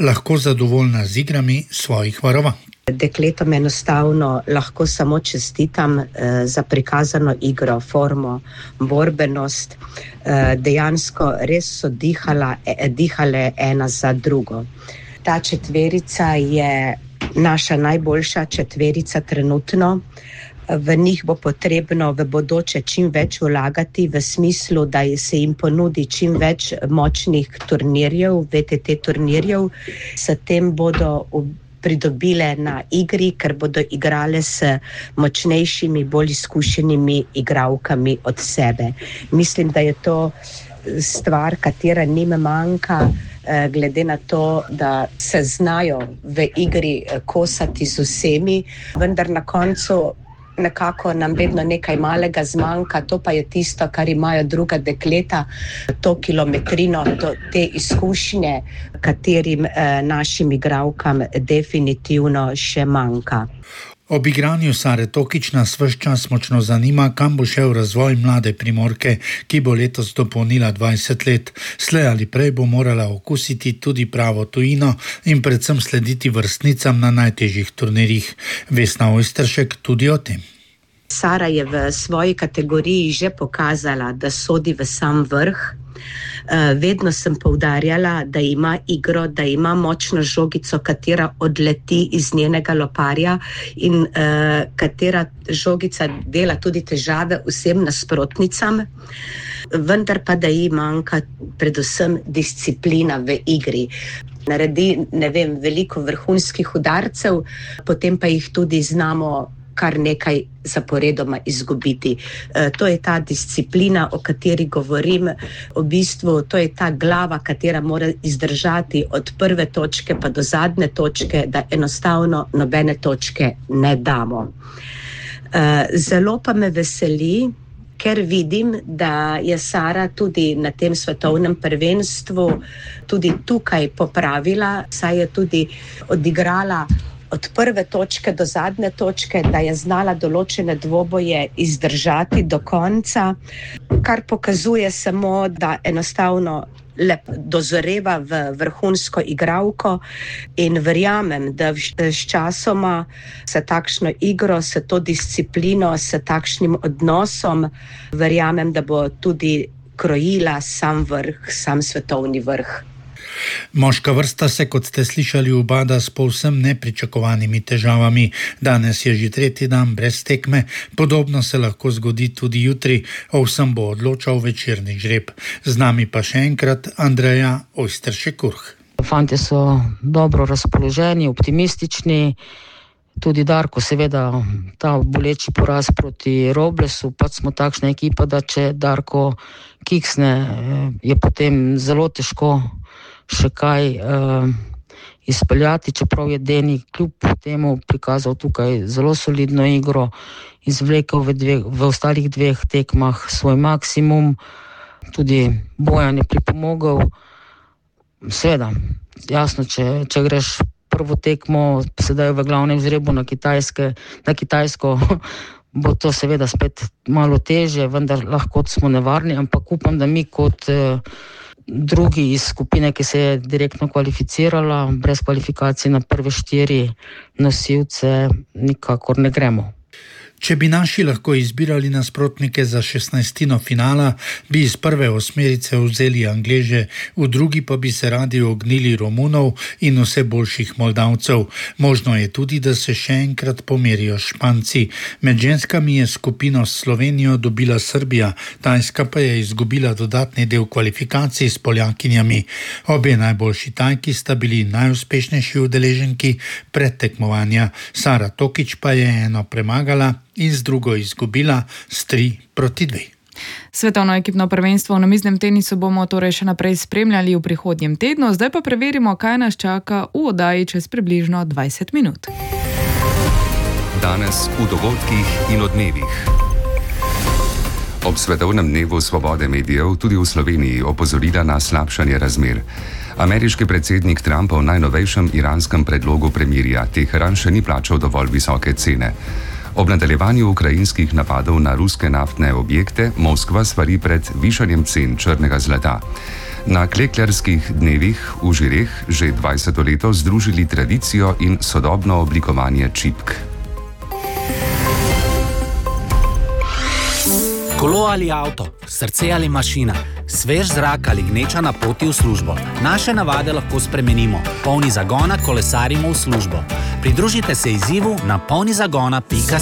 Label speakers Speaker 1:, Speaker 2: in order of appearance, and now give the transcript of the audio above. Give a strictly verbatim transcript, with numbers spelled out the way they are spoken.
Speaker 1: lahko zadovoljna z igrami svojih varovank.
Speaker 2: Dekletom enostavno lahko samo čestitam eh, za prikazano igro, formo, borbenost. Eh, dejansko res so dihala, eh, dihale ena za drugo. Ta četverica je naša najboljša četverica trenutno. V njih bo potrebno v bodoče čim več vlagati v smislu, da se jim ponudi čim več močnih turnirjev, V T T turnirjev. S tem bodo pridobile na igri, ker bodo igrale s močnejšimi, bolj izkušenimi igralkami od sebe. Mislim, da je to stvar, katera njim manjka, glede na to, da se znajo v igri kosati z vsemi, vendar na koncu nekako nam vedno nekaj malega zmanjka, to pa je tisto, kar imajo druga dekleta, to kilometrino, to, te izkušnje, katerim eh, našim igralkam definitivno še manjka.
Speaker 1: Ob igranju Sare Tokić nas ves čas močno zanima, kam bo šel razvoj mlade Primorke, ki bo letos dopolnila dvajset let. Slej ali prej bo morala okusiti tudi pravo tujino in predvsem slediti vrstnicam na najtežjih turnirjih. Vesna Ojsteršek tudi o tem.
Speaker 2: Sara je v svoji kategoriji že pokazala, da sodi v sam vrh. Vedno sem poudarjala, da ima igro, da ima močno žogico, katera odleti iz njenega loparja in uh, katera žogica dela tudi težave vsem nasprotnicam, vendar pa da ji manjka predvsem disciplina v igri. Naredi, ne vem, veliko vrhunskih udarcev, potem pa jih tudi znamo kar nekaj zaporedoma izgubiti. E, to je ta disciplina, o kateri govorim. V bistvu to je ta glava, katera mora izdržati od prve točke pa do zadnje točke, da enostavno nobene točke ne damo. E, zelo pa me veseli, ker vidim, da je Sara tudi na tem svetovnem prvenstvu tudi tukaj popravila, saj je tudi odigrala od prve točke do zadnje točke, da je znala določene dvoboje izdržati do konca, kar pokazuje samo, da enostavno lep dozoreva v vrhunsko igralko in verjamem, da s časoma s takšno igro, s to disciplino, s takšnim odnosom, verjamem, da bo tudi krojila sam vrh, sam svetovni vrh.
Speaker 1: Moška vrsta se, kot ste slišali, ubada s povsem nepričakovanimi težavami. Danes je že tretji dan brez tekme, podobno se lahko zgodi tudi jutri, o vsem bo odločal večerni žreb. Z nami pa še enkrat Andreja Ojsteršek-Kurh.
Speaker 3: Fantje so dobro razpoloženi, optimistični, tudi Darko, seveda ta boleči poraz proti Roblesu, pa smo takšna ekipa, da če Darko kiksne, je potem zelo težko še kaj uh, izpeljati, čeprav je Deni kljub temu prikazal tukaj zelo solidno igro, izvlekel v, dve, v ostalih dveh tekmah svoj maksimum, tudi Bojan je pripomogel. Seveda, jasno, če, če greš prvo tekmo, sedaj v glavnem žrebu na, na Kitajsko, bo to seveda spet malo težje, vendar lahko smo nevarni, ampak upam, da mi kot uh, drugi iz skupine, ki se je direktno kvalificirala, brez kvalifikacij na prve štiri nosilce, nikakor ne gremo.
Speaker 1: Če bi naši lahko izbirali nasprotnike za šestnajstino finala, bi iz prve osmerice vzeli Angleže, v drugi pa bi se radi ognili Romunov in vse boljših Moldavcev. Možno je tudi, da se še enkrat pomerijo Španci. Med ženskami je skupino s Slovenijo dobila Srbija, Tajska pa je izgubila dodatni del kvalifikacij s Poljakinjami. Obe najboljši Tajki sta bili najuspešnejši udeleženki predtekmovanja. Sara Tokić pa je eno premagala in z drugo izgubila s tri proti dve.
Speaker 4: Svetovno ekipno prvenstvo v namiznem tenisu bomo torej še naprej spremljali v prihodnjem tednu, zdaj pa preverimo, kaj nas čaka v oddaji čez približno dvajset minut.
Speaker 5: Danes v dogodkih in odmevih. Ob svetovnem dnevu svobode medijev tudi v Sloveniji opozorila na slabšanje razmer. Ameriški predsednik Trump v najnovejšem iranskem predlogu premirja Teheran še ni plačal dovolj visoke cene. Ob nadaljevanju ukrajinskih napadov na ruske naftne objekte Moskva svari pred višanjem cen črnega zlata. Na klekljarskih dnevih v Žireh že dvajseto leto združili tradicijo in sodobno oblikovanje čipk.
Speaker 6: Kolo ali avto, srce ali mašina, svež zrak ali gneča na poti v službo. Naše navade lahko spremenimo. Polni zagona kolesarimo v službo. Pridružite se izzivu na polnizagona pika